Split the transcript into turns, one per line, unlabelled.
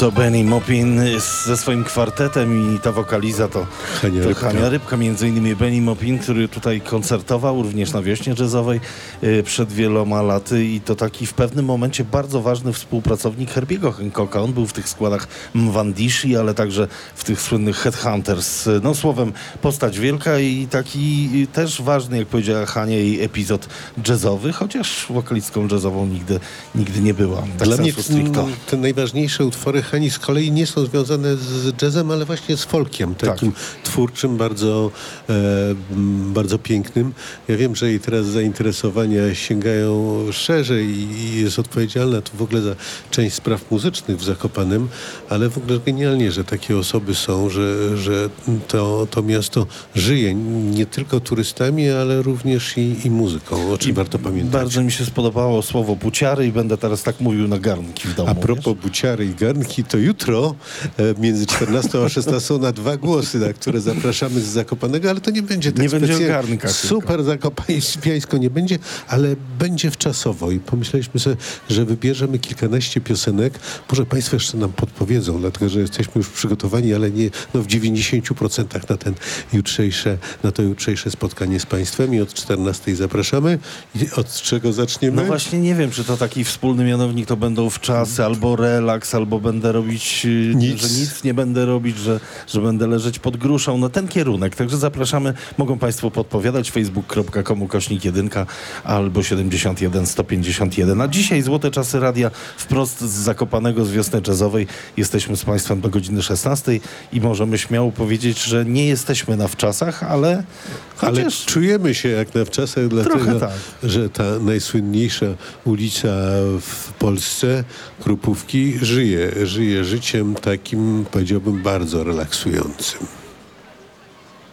To Benny Maupin ze swoim kwartetem i ta wokaliza to Hania Rybka, między innymi Benny Maupin, który tutaj koncertował również na Wiośnie Jazzowej przed wieloma laty i to taki w pewnym momencie bardzo ważny współpracownik Herbiego Hancocka. On był w tych składach Mwandishi, ale także w tych słynnych Headhunters. No słowem, postać wielka i taki też ważny, jak powiedziała Hania, jej epizod jazzowy, chociaż wokalistką jazzową nigdy nie była. Tak.
Dla mnie te najważniejsze utwory Hani z kolei nie są związane z jazzem, ale właśnie z folkiem, takim twórczym, bardzo pięknym. Ja wiem, że jej teraz zainteresowania sięgają szerzej i jest odpowiedzialna tu w ogóle za część spraw muzycznych w Zakopanem, ale w ogóle genialnie, że takie osoby są, że to miasto żyje nie tylko turystami, ale również i muzyką, o czym warto pamiętać.
Bardzo mi się spodobało słowo buciary i będę teraz tak mówił na garnki w domu.
A propos buciary i garnki, to jutro między 14 a 16 na 2 głosy, na które zapraszamy z Zakopanego, ale to nie będzie tak
specjalnie.
Będzie
o garnkach
super zakopańsko nie będzie, ale będzie wczasowo i pomyśleliśmy sobie, że wybierzemy kilkanaście piosenek. Może Państwo jeszcze nam podpowiedzą, dlatego że jesteśmy już przygotowani, ale nie w 90% na to jutrzejsze spotkanie z Państwem i od 14 zapraszamy. I od czego zaczniemy?
No właśnie nie wiem, czy to taki wspólny mianownik to będą wczasy, albo relaks, albo będę robić, że nic nie będę robić, że będę leżeć pod gruszą. No ten kierunek. Także zapraszamy. Mogą Państwo podpowiadać facebook.com/1 albo 71 151. A dzisiaj Złote Czasy Radia wprost z Zakopanego, z Wiosny Jazzowej. Jesteśmy z Państwem do godziny 16 i możemy śmiało powiedzieć, że nie jesteśmy na wczasach, ale
czujemy się jak na wczasach, dlatego, że ta najsłynniejsza ulica w Polsce, Krupówki, żyje życiem takim, powiedziałbym, bardzo relaksującym.